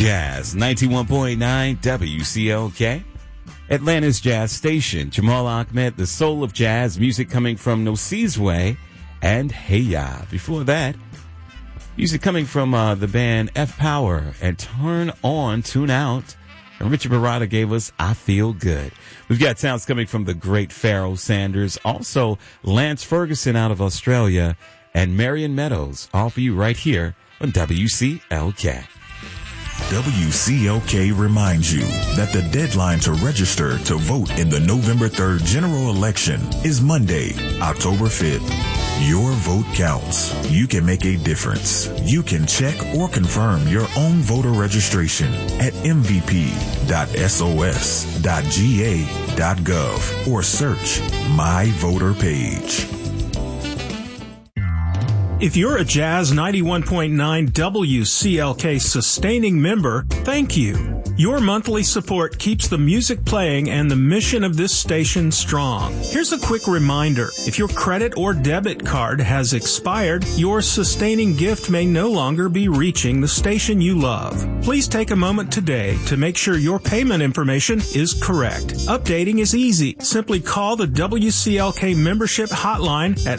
Jazz 91.9 WCLK, Atlanta's jazz station. Jamal Ahmed, the soul of jazz, music coming from Nosizwe and Hey Ya. Before that, music coming from the band F Power and Turn On, Tune Out. And Richard Barada gave us I Feel Good. We've got sounds coming from the great Pharoah Sanders, also Lance Ferguson out of Australia, and Marion Meadows, all for you right here on WCLK. WCLK reminds you that the deadline to register to vote in the November 3rd general election is Monday, October 5th. Your vote counts. You can make a difference. You can check or confirm your own voter registration at mvp.sos.ga.gov or search My Voter Page. If you're a Jazz 91.9 WCLK sustaining member, thank you. Your monthly support keeps the music playing and the mission of this station strong. Here's a quick reminder. If your credit or debit card has expired, your sustaining gift may no longer be reaching the station you love. Please take a moment today to make sure your payment information is correct. Updating is easy. Simply call the WCLK membership hotline at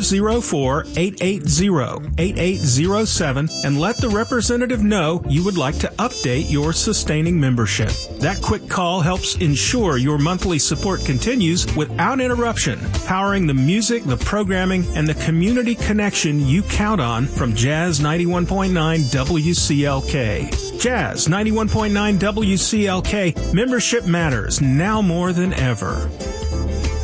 404-880-8807 and let the representative know you would like to update your sustaining membership. That quick call helps ensure your monthly support continues without interruption, powering the music, the programming, and the community connection you count on from Jazz 91.9 WCLK. Jazz 91.9 WCLK, membership matters now more than ever.